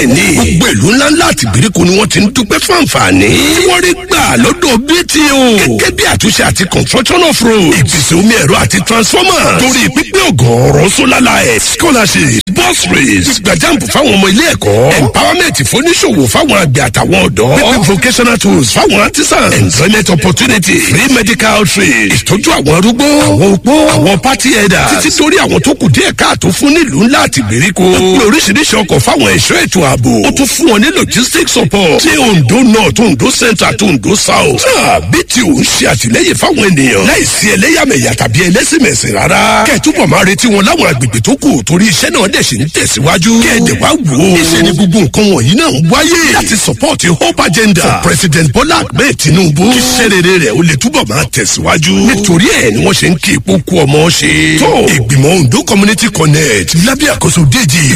bẹ́ẹ̀ ni gbogbo ìlú ńláńlá àti ìgbèríko ni wọ́n ti ń dúpẹ́ fún àǹfààní tí wọ́n rí gbà lọ́dọ̀ BTO gẹ́gẹ́ bí àtúnṣe àti construction of road ìpèsè omi ẹ̀rọ àti transformer torí pípé ọ̀gọ̀ọ̀rọ̀ solar light scholarship bus race gbàjáǹpù fáwọn ọmọ ilé ẹ̀kọ́ empowerment fóníṣòwò fáwọn àgbẹ̀ àtàwọn ọ̀dọ́ pípé vocational tools fáwọn artisan employment opportunity free medical trade ìtọ́jú àwọn arúgbó àwọn opó àwọn party headers títí torí àwọn tó kù díẹ̀ káàtó fún nílùú ńlá àti ìgbèríko ó pé oríṣiríṣi ọkọ̀ fáwọn ẹ̀ṣọ́ ètò ààbò ó tún fún wọn ní logistics support ní Ondo North Ondo Centre àti Ondo South BTO ń ṣe àtìlẹ́yìn fáwọn ènìyàn láìsí ẹlẹ́yàmẹ̀yà tàbí ẹlẹ́sìnmẹ̀sìn rárá kẹ́ẹ̀túbọ̀ máa retí wọn láwọn agbègbè tó kù torí iṣẹ́ náà dẹ̀ ṣe ń tẹ̀síwájú kẹ́ẹ̀dẹ̀ wá wò ó iṣẹ́ ni gbogbo nǹkan wọ̀nyí náà ń wáyé láti support hope agenda for President Bola Ahmed Tinubu kí iṣẹ́ rere rẹ̀ ó lè túbọ̀ máa tẹ̀síwájú nítorí ẹ̀ ni wọ́n ṣe ń kí ipò kú ọmọ ṣe tó ìgbìmọ̀ Ondo Community Connect lábẹ́ àkóso Déjì